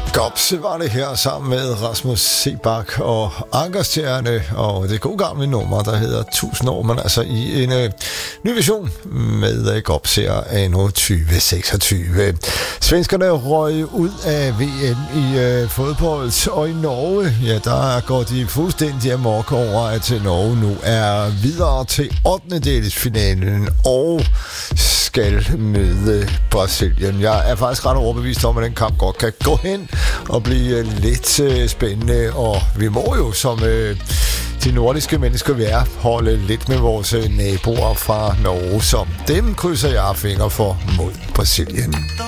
Gopse var det her sammen med Rasmus Sebak og Ankerstjerne og det gode gamle nummer, der hedder 1000 år, men altså i en ny version med Gopse her anno 2026. Svenskerne røg ud af VM i fodbold, og i Norge, ja, der går de fuldstændig amok over, at Norge nu er videre til 8. finalen og skal møde Brasilien. Jeg er faktisk ret overbevist om, at den kamp godt kan gå hen og blive lidt spændende, og vi må jo som de nordiske mennesker vi er holde lidt med vores naboer fra Norge, som dem krydser jeg fingre for mod Brasilien.